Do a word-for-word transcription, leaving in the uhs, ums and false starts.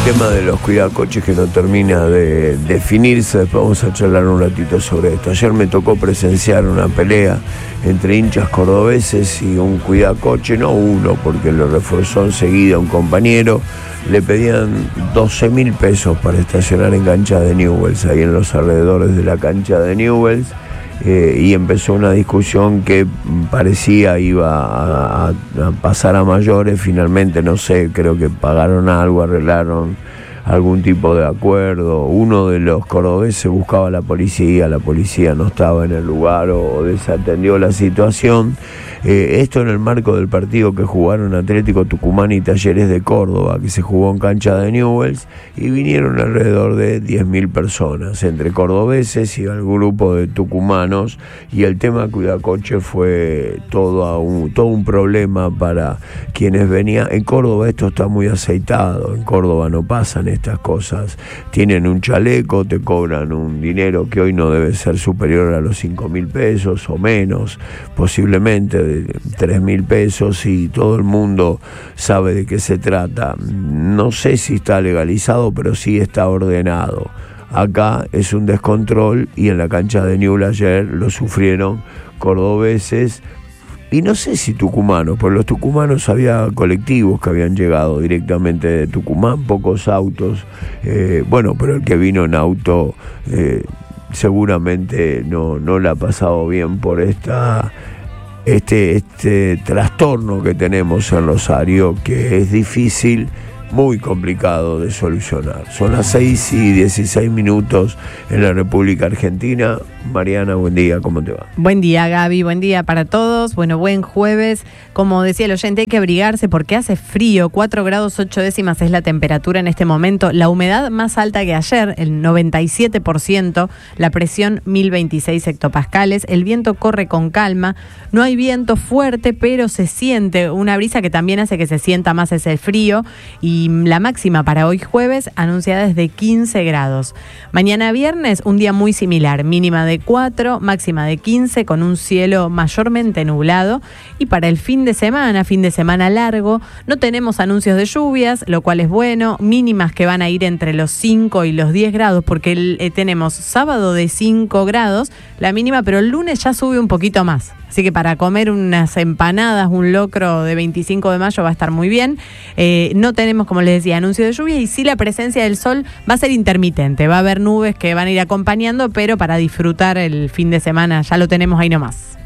tema de los cuidacoches que no termina de definirse. Después vamos a charlar un ratito sobre esto. Ayer me tocó presenciar una pelea entre hinchas cordobeses y un cuidacoche, no uno, porque lo reforzó enseguida un compañero. Le pedían doce mil pesos para estacionar en cancha de Newell's, ahí en los alrededores de la cancha de Newell's. Eh, y empezó una discusión que parecía iba a, a, a pasar a mayores. Finalmente, no sé, creo que pagaron algo, arreglaron algún tipo de acuerdo. Uno de los cordobeses buscaba a la policía, la policía no estaba en el lugar o, o desatendió la situación. Eh, esto en el marco del partido que jugaron Atlético Tucumán y Talleres de Córdoba, que se jugó en cancha de Newell's, y vinieron alrededor de diez mil personas, entre cordobeses y el grupo de tucumanos, y el tema cuidacoche fue todo un, todo un problema para quienes venían. En Córdoba esto está muy aceitado, en Córdoba no pasan estas cosas. Tienen un chaleco, te cobran un dinero que hoy no debe ser superior a los cinco mil pesos o menos, posiblemente de tres mil pesos, y todo el mundo sabe de qué se trata. No sé si está legalizado, pero sí está ordenado. Acá es un descontrol, y en la cancha de Newell's ayer lo sufrieron cordobeses. Y no sé si tucumanos, por los tucumanos había colectivos que habían llegado directamente de Tucumán, pocos autos. Eh, bueno, pero el que vino en auto eh, seguramente no, no le ha pasado bien por esta, este, este trastorno que tenemos en Rosario, que es difícil, muy complicado de solucionar. Son las seis y dieciséis minutos en la República Argentina. Mariana, buen día, ¿cómo te va? Buen día, Gaby, buen día para todos. Bueno, buen jueves. Como decía el oyente, hay que abrigarse porque hace frío. cuatro grados ocho décimas es la temperatura en este momento. La humedad más alta que ayer, el noventa y siete por ciento. La presión mil veintiséis hectopascales. El viento corre con calma. No hay viento fuerte, pero se siente una brisa que también hace que se sienta más ese frío. Y la máxima para hoy jueves anunciada es de quince grados. Mañana viernes, un día muy similar. Mínima de cuatro, máxima de quince, con un cielo mayormente nublado. Y para el fin de semana, fin de semana largo, no tenemos anuncios de lluvias, lo cual es bueno. Mínimas que van a ir entre los cinco y los diez grados, porque el, eh, tenemos sábado de cinco grados, la mínima, pero el lunes ya sube un poquito más. Así que para comer unas empanadas, un locro de veinticinco de mayo va a estar muy bien. Eh, no tenemos, como les decía, anuncio de lluvia, y sí la presencia del sol va a ser intermitente. Va a haber nubes que van a ir acompañando, pero para disfrutar el fin de semana ya lo tenemos ahí nomás.